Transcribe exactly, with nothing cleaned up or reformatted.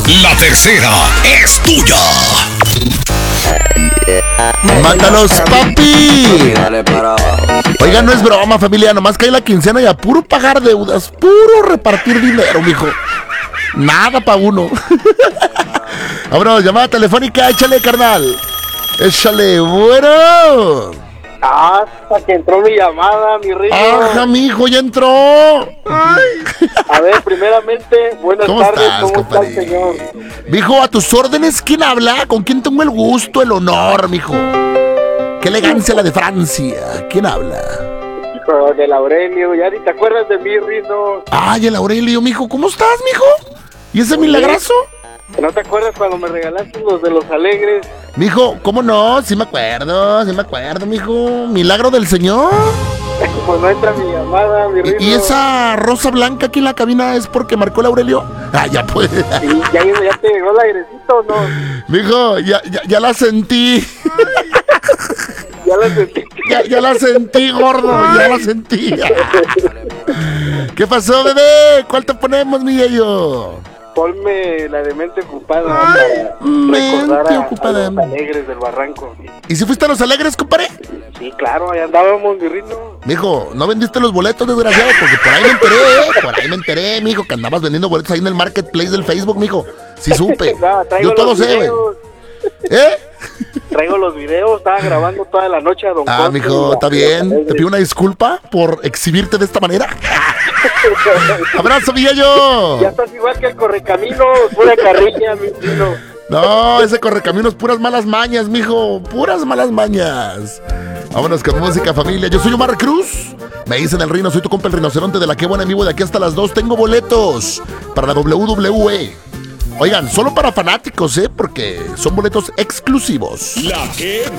La tercera es tuya. ¡Mátalos, papi! Oiga, no es broma, familia. Nomás cae la quincena y a puro pagar deudas. Puro repartir dinero, mijo. Nada pa' uno. Vámonos, llamada telefónica. Échale, carnal. Échale, bueno. Hasta que entró mi llamada, mi rico. Ajá, mijo, ya entró. Ay. A ver, primeramente, buenas ¿Cómo tardes, estás, ¿cómo compadre? está el señor? Mijo, a tus órdenes, ¿quién habla? ¿Con quién tengo el gusto, el honor, mijo? Qué elegancia la de Francia. ¿Quién habla? Hijo del Aurelio, ya ni te acuerdas de mí, Rino. Ay, el Aurelio, mijo, ¿cómo estás, mijo? ¿Y ese milagrazo? ¿No te acuerdas cuando me regalaste los de los alegres? Mijo, ¿cómo no? Sí me acuerdo, sí me acuerdo, mijo. Milagro del Señor. Pues no entra mi llamada, mi Rino. ¿Y esa rosa blanca aquí en la cabina es porque marcó el Aurelio? Ah, ya pues. Sí, ya, ya te llegó el airecito, ¿no? Mijo, ya, ya, ya la sentí. Ya la sentí. Ya, ya la sentí, gordo, ya la sentí. ¿Qué pasó, bebé? ¿Cuál te ponemos, mi gallo? Ponme la de mente ocupada para mente recordar a, ocupada. a los alegres del barranco. ¿Y si fuiste a los alegres, compadre? Sí, claro, ahí andábamos, mi Rino. Mijo, ¿no vendiste los boletos, desgraciado? Porque por ahí me enteré, ¿eh? Por ahí me enteré, mijo, que andabas vendiendo boletos ahí en el marketplace del Facebook, mijo. Sí supe. No, traigo Yo todo los sé, güey. videos. ¿Eh? Traigo los videos, estaba grabando toda la noche a Don Ah, Poncho. mijo, está bien. Te pido una disculpa por exhibirte de esta manera. Abrazo, mi gallo. Ya estás igual que el correcaminos, pura carrilla, mi Rino. No, ese correcaminos, puras malas mañas, mijo. Puras malas mañas. Vámonos con música, familia. Yo soy Omar Cruz. Me dicen el Rino, soy tu compa el rinoceronte de la que buena en vivo de aquí hasta las dos. Tengo boletos para la doble u doble u E. Oigan, solo para fanáticos, ¿eh? Porque son boletos exclusivos. La que